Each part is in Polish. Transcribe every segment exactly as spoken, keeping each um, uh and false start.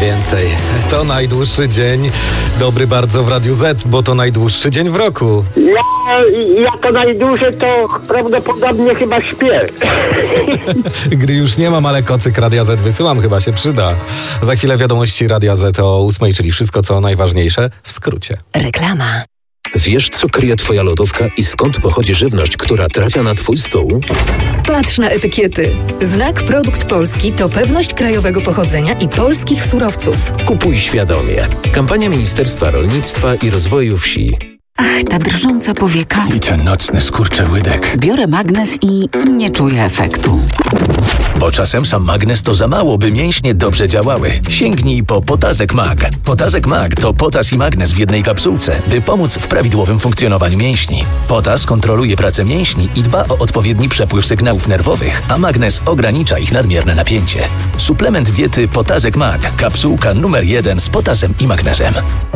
więcej. To najdłuższy dzień. Dobry bardzo w Radiu Z, bo to najdłuższy dzień w roku. Ja, jako najdłużej to prawdopodobnie chyba śpię. Gry już nie mam, ale kocyk Radia Z wysyłam, chyba się przyda. Za chwilę wiadomości Radia Z o ósmej, czyli wszystko co najważniejsze w skrócie. Reklama. Wiesz, co kryje twoja lodówka i skąd pochodzi żywność, która trafia na twój stół? Patrz na etykiety. Znak Produkt Polski to pewność krajowego pochodzenia i polskich surowców. Kupuj świadomie. Kampania Ministerstwa Rolnictwa i Rozwoju Wsi. Ach, ta drżąca powieka. I ten nocny skurczy łydek. Biorę magnes i nie czuję efektu. Bo czasem sam magnes to za mało, by mięśnie dobrze działały. Sięgnij po Potazek Mag. Potazek Mag to potas i magnes w jednej kapsułce, by pomóc w prawidłowym funkcjonowaniu mięśni. Potas kontroluje pracę mięśni i dba o odpowiedni przepływ sygnałów nerwowych, a magnes ogranicza ich nadmierne napięcie. Suplement diety Potazek Mag. Kapsułka numer jeden z potasem i magnezem.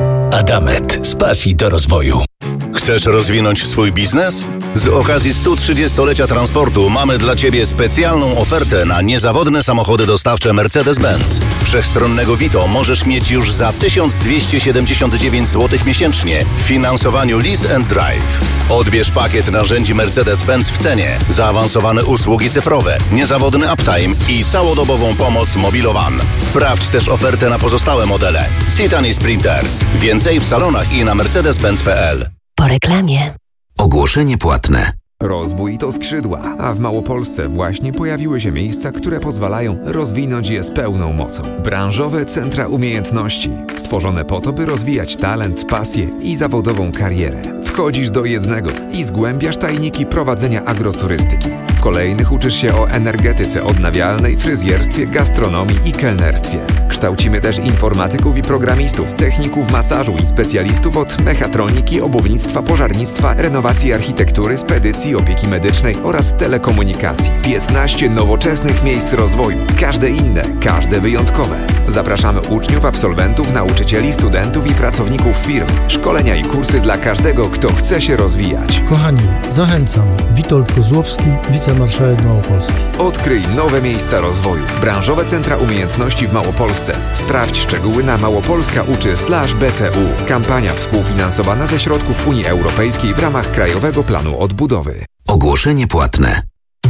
Adamet. Z pasji do rozwoju. Chcesz rozwinąć swój biznes? Z okazji stu trzydziestolecia transportu mamy dla Ciebie specjalną ofertę na niezawodne samochody dostawcze Mercedes-Benz. Wszechstronnego Vito możesz mieć już za tysiąc dwieście siedemdziesiąt dziewięć złotych miesięcznie w finansowaniu Lease and Drive. Odbierz pakiet narzędzi Mercedes-Benz w cenie, zaawansowane usługi cyfrowe, niezawodny uptime i całodobową pomoc Mobilowan. Sprawdź też ofertę na pozostałe modele. Citan i Sprinter. Więcej w salonach i na mercedes benz kropka p l. Po reklamie. Ogłoszenie płatne. Rozwój to skrzydła, a w Małopolsce właśnie pojawiły się miejsca, które pozwalają rozwinąć je z pełną mocą. Branżowe centra umiejętności, stworzone po to, by rozwijać talent, pasję i zawodową karierę. Wchodzisz do jednego i zgłębiasz tajniki prowadzenia agroturystyki. W kolejnych uczysz się o energetyce odnawialnej, fryzjerstwie, gastronomii i kelnerstwie. Kształcimy też informatyków i programistów, techników masażu i specjalistów od mechatroniki, obuwnictwa, pożarnictwa, renowacji architektury, spedycji, opieki medycznej oraz telekomunikacji. piętnaście nowoczesnych miejsc rozwoju. Każde inne, każde wyjątkowe. Zapraszamy uczniów, absolwentów, nauczycieli, studentów i pracowników firm. Szkolenia i kursy dla każdego, kto chce się rozwijać. Kochani, zachęcam. Witold Kozłowski, wicemarszałek Małopolski. Odkryj nowe miejsca rozwoju. Branżowe centra umiejętności w Małopolsce. Sprawdź szczegóły na małopolska uczy slash b c u. Kampania współfinansowana ze środków Unii Europejskiej w ramach Krajowego Planu Odbudowy. Ogłoszenie płatne.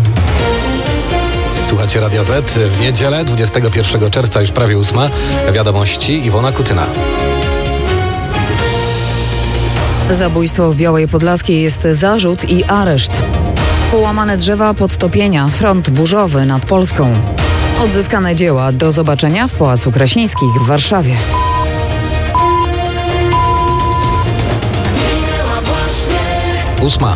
Słuchacie Radia Z w niedzielę, dwudziestego pierwszego czerwca, już prawie ósma. Wiadomości Iwona Kutyna. Zabójstwo w Białej Podlaskiej jest zarzut i areszt. Połamane drzewa podtopienia, front burzowy nad Polską. Odzyskane dzieła do zobaczenia w Pałacu Krasińskich w Warszawie. Ósma.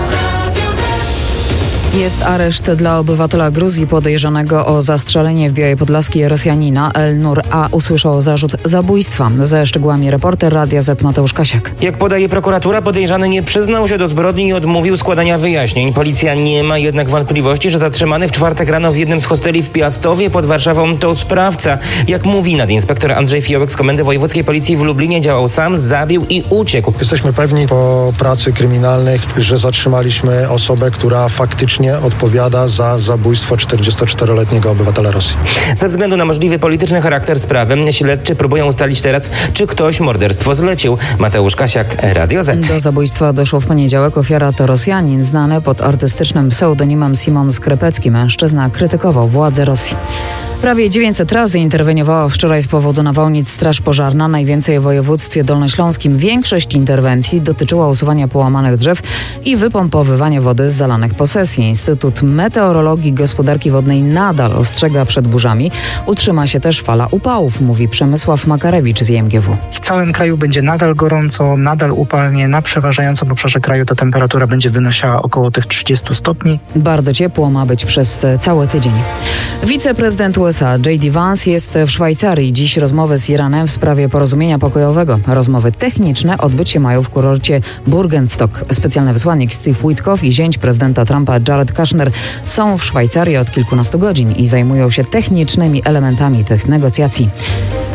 Jest areszt dla obywatela Gruzji podejrzanego o zastrzelenie w Białej Podlaskiej Rosjanina. El-Nur A. usłyszał zarzut zabójstwa. Ze szczegółami reporter Radia Z Mateusz Kasiak. Jak podaje prokuratura, podejrzany nie przyznał się do zbrodni i odmówił składania wyjaśnień. Policja nie ma jednak wątpliwości, że zatrzymany w czwartek rano w jednym z hosteli w Piastowie pod Warszawą to sprawca. Jak mówi nadinspektor Andrzej Fiołek z Komendy Wojewódzkiej Policji w Lublinie, działał sam, zabił i uciekł. Jesteśmy pewni po pracy kryminalnych, że zatrzymaliśmy osobę, która faktycznie odpowiada za zabójstwo czterdziestoczteroletniego obywatela Rosji. Ze względu na możliwy polityczny charakter sprawy, śledczy próbują ustalić teraz, czy ktoś morderstwo zlecił. Mateusz Kasiak, Radio Z. Do zabójstwa doszło w poniedziałek. Ofiara to Rosjanin, znany pod artystycznym pseudonimem Simon Skrypecki. Mężczyzna krytykował władze Rosji. Prawie dziewięćset razy interweniowała wczoraj z powodu nawałnic Straż Pożarna, najwięcej w województwie dolnośląskim. Większość interwencji dotyczyła usuwania połamanych drzew i wypompowywania wody z zalanych posesji. Instytut Meteorologii i Gospodarki Wodnej nadal ostrzega przed burzami. Utrzyma się też fala upałów, mówi Przemysław Makarewicz z I M G W. W całym kraju będzie nadal gorąco, nadal upalnie. Na przeważającym obszarze kraju ta temperatura będzie wynosiła około tych trzydziestu stopni. Bardzo ciepło ma być przez cały tydzień. Wiceprezydent U S A J D Vance jest w Szwajcarii. Dziś rozmowy z Iranem w sprawie porozumienia pokojowego. Rozmowy techniczne odbyć się mają w kurorcie Burgenstock. Specjalny wysłannik Steve Witkoff i zięć prezydenta Trumpa Jared Kushner są w Szwajcarii od kilkunastu godzin i zajmują się technicznymi elementami tych negocjacji.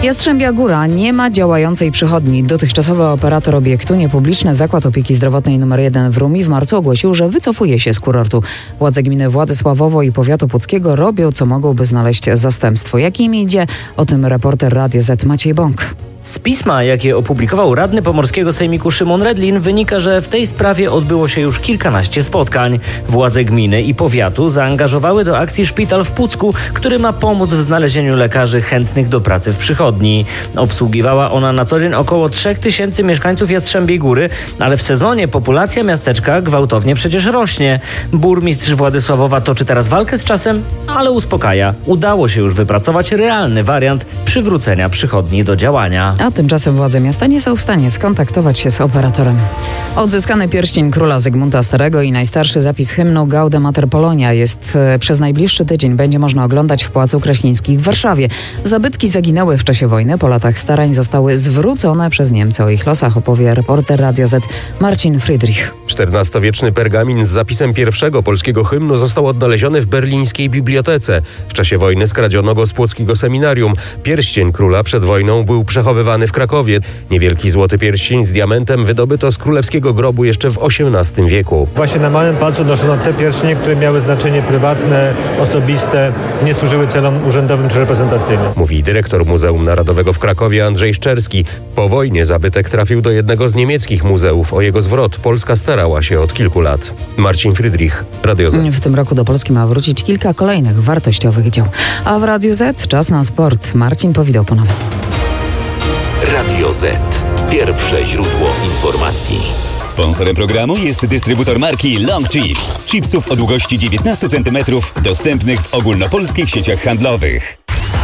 Jastrzębia Góra nie ma działającej przychodni. Dotychczasowy operator obiektu, niepubliczny Zakład Opieki Zdrowotnej numer jeden w Rumi w marcu ogłosił, że wycofuje się z kurortu. Władze gminy Władysławowo i powiatu puckiego robią co mogą, by znaleźć zastępstwo. Jak im idzie? O tym reporter Radia Z Maciej Bąk. Z pisma, jakie opublikował radny pomorskiego sejmiku Szymon Redlin, wynika, że w tej sprawie odbyło się już kilkanaście spotkań. Władze gminy i powiatu zaangażowały do akcji szpital w Pucku, który ma pomóc w znalezieniu lekarzy chętnych do pracy w przychodni. Obsługiwała ona na co dzień około trzech tysięcy mieszkańców Jastrzębiej Góry, ale w sezonie populacja miasteczka gwałtownie przecież rośnie. Burmistrz Władysławowa toczy teraz walkę z czasem, ale uspokaja. Udało się już wypracować realny wariant przywrócenia przychodni do działania. A tymczasem władze miasta nie są w stanie skontaktować się z operatorem. Odzyskany pierścień króla Zygmunta Starego i najstarszy zapis hymnu Gaude Mater Polonia jest e, przez najbliższy tydzień będzie można oglądać w Pałacu Kraśnińskich w Warszawie. Zabytki zaginęły w czasie wojny. Po latach starań zostały zwrócone przez Niemcy. O ich losach opowie reporter Radia Z Marcin Friedrich. czternastowieczny pergamin z zapisem pierwszego polskiego hymnu został odnaleziony w berlińskiej bibliotece. W czasie wojny skradziono go z płockiego seminarium. Pierścień króla przed wojną był przechowywany w Krakowie. Niewielki złoty pierścień z diamentem wydobyto z królewskiego grobu jeszcze w osiemnastym wieku. Właśnie na małym palcu noszono te pierścienie, które miały znaczenie prywatne, osobiste, nie służyły celom urzędowym czy reprezentacyjnym. Mówi dyrektor Muzeum Narodowego w Krakowie Andrzej Szczerski. Po wojnie zabytek trafił do jednego z niemieckich muzeów. O jego zwrot Polska starała się od kilku lat. Marcin Friedrich, Radio Z. W tym roku do Polski ma wrócić kilka kolejnych wartościowych dzieł. A w Radiu Z czas na sport. Marcin Powideł ponownie. Radio Z. Pierwsze źródło informacji. Sponsorem programu jest dystrybutor marki Long Chips. Chipsów o długości dziewiętnaście centymetrów, dostępnych w ogólnopolskich sieciach handlowych.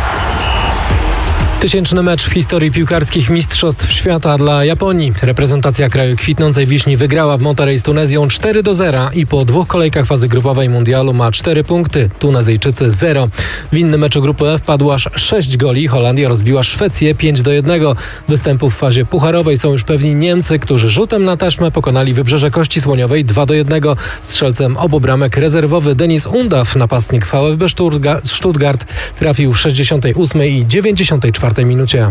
Tysięczny mecz w historii piłkarskich Mistrzostw Świata dla Japonii. Reprezentacja kraju kwitnącej wiśni wygrała w Monterey z Tunezją cztery do zera i po dwóch kolejkach fazy grupowej mundialu ma cztery punkty. Tunezyjczycy zero. W innym meczu grupy F padło aż sześć goli. Holandia rozbiła Szwecję pięć do jednego. Występów w fazie pucharowej są już pewni Niemcy, którzy rzutem na taśmę pokonali Wybrzeże Kości Słoniowej dwa do jednego. Strzelcem obu bramek rezerwowy Denis Undaw, napastnik V F B Stuttgart, trafił w sześćdziesiątej ósmej i dziewięćdziesiątej czwartej minucie.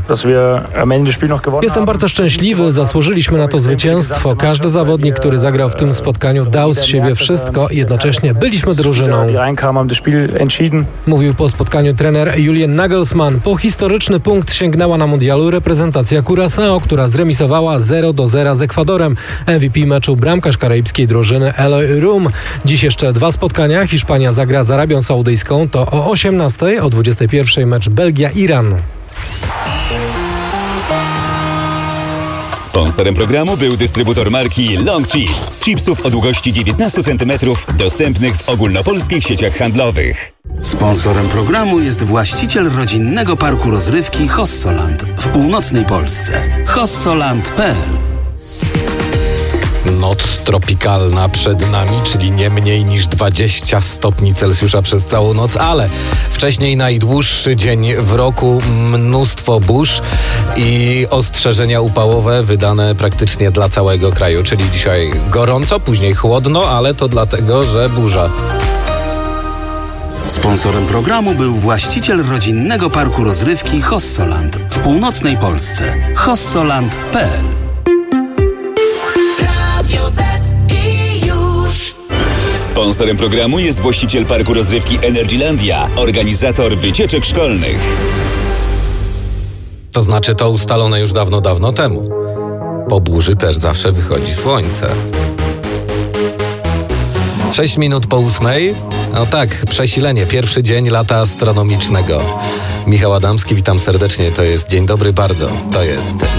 Jestem bardzo szczęśliwy, zasłużyliśmy na to zwycięstwo. Każdy zawodnik, który zagrał w tym spotkaniu, dał z siebie wszystko i jednocześnie byliśmy drużyną. Mówił po spotkaniu trener Julian Nagelsmann. Po historyczny punkt sięgnęła na mundialu reprezentacja Curaçao, która zremisowała zero do zera z Ekwadorem. M V P meczu bramkarz karaibskiej drużyny Eloy Room. Dziś jeszcze dwa spotkania. Hiszpania zagra z Arabią Saudyjską. To o osiemnastej, o dwudziestej pierwszej mecz Belgia-Iran. Sponsorem programu był dystrybutor marki Long Chips. Chipsów o długości dziewiętnaście centymetrów, dostępnych w ogólnopolskich sieciach handlowych. Sponsorem programu jest właściciel rodzinnego parku rozrywki Hossoland w północnej Polsce. hossoland kropka p l. Noc tropikalna przed nami, czyli nie mniej niż dwadzieścia stopni Celsjusza przez całą noc, ale wcześniej najdłuższy dzień w roku, mnóstwo burz i ostrzeżenia upałowe wydane praktycznie dla całego kraju, czyli dzisiaj gorąco, później chłodno, ale to dlatego, że burza. Sponsorem programu był właściciel rodzinnego parku rozrywki Hossoland w północnej Polsce. hossoland kropka p l. Sponsorem programu jest właściciel parku rozrywki Energylandia, organizator wycieczek szkolnych. To znaczy to ustalone już dawno, dawno temu. Po burzy też zawsze wychodzi słońce. Sześć minut po ósmej. No tak, przesilenie. Pierwszy dzień lata astronomicznego. Michał Adamski, witam serdecznie. To jest Dzień Dobry Bardzo. To jest